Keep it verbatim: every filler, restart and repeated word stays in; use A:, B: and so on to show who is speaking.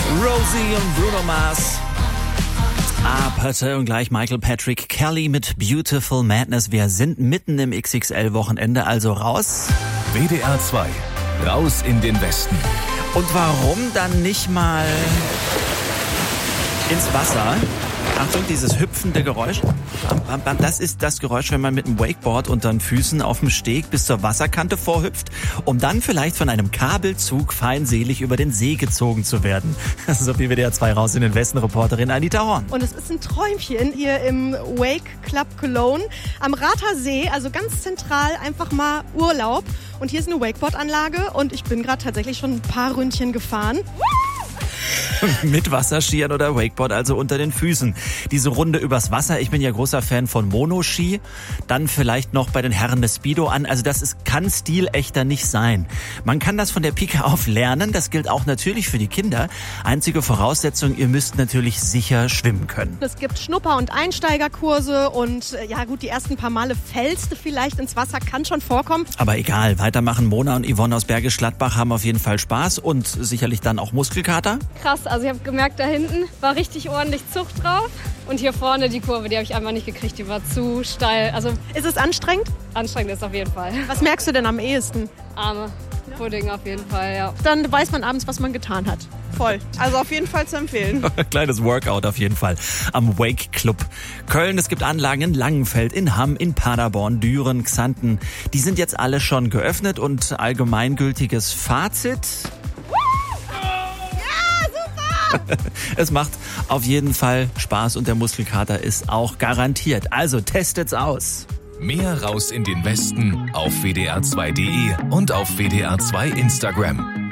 A: Rosie und Bruno Mars. Aperte und gleich Michael Patrick Kelly mit Beautiful Madness. Wir sind mitten im X X L-Wochenende, also raus.
B: W D R zwei, raus in den Westen.
A: Und warum dann nicht mal ins Wasser? Achtung, dieses hüpfende Geräusch. Bam, bam, bam. Das ist das Geräusch, wenn man mit einem Wakeboard unter den Füßen auf dem Steg bis zur Wasserkante vorhüpft, um dann vielleicht von einem Kabelzug feindselig über den See gezogen zu werden. Das ist auf die W D R zwei raus in den Westen, Reporterin Anita Horn.
C: Und es ist ein Träumchen hier im Wake Club Cologne am Rather See, also ganz zentral, einfach mal Urlaub. Und hier ist eine Wakeboard-Anlage und ich bin gerade tatsächlich schon ein paar Ründchen gefahren.
A: Mit Wasserskiern oder Wakeboard, also unter den Füßen. Diese Runde übers Wasser, ich bin ja großer Fan von Monoski. Dann vielleicht noch bei den Herren des Speedo an. Also das ist, kann stilechter nicht sein. Man kann das von der Pike auf lernen. Das gilt auch natürlich für die Kinder. Einzige Voraussetzung, ihr müsst natürlich sicher schwimmen können.
C: Es gibt Schnupper- und Einsteigerkurse und ja gut, die ersten paar Male fällst du vielleicht ins Wasser, kann schon vorkommen.
A: Aber egal, weitermachen. Mona und Yvonne aus Bergisch Gladbach haben auf jeden Fall Spaß und sicherlich dann auch Muskelkater.
D: Krass, also ich habe gemerkt, da hinten war richtig ordentlich Zug drauf. Und hier vorne die Kurve, die habe ich einfach nicht gekriegt, die war zu steil. Also
C: ist es anstrengend?
D: Anstrengend ist auf jeden Fall.
C: Was merkst du denn am ehesten?
D: Arme, Pudding auf jeden Fall, ja.
C: Dann weiß man abends, was man getan hat.
E: Voll. Also auf jeden Fall zu empfehlen.
A: Kleines Workout auf jeden Fall am Wake Club Köln. Es gibt Anlagen in Langenfeld, in Hamm, in Paderborn, Düren, Xanten. Die sind jetzt alle schon geöffnet und allgemeingültiges Fazit. Es macht auf jeden Fall Spaß und der Muskelkater ist auch garantiert. Also testet's aus.
B: Mehr raus in den Westen auf W D R zwei Punkt de und auf W D R zwei Instagram.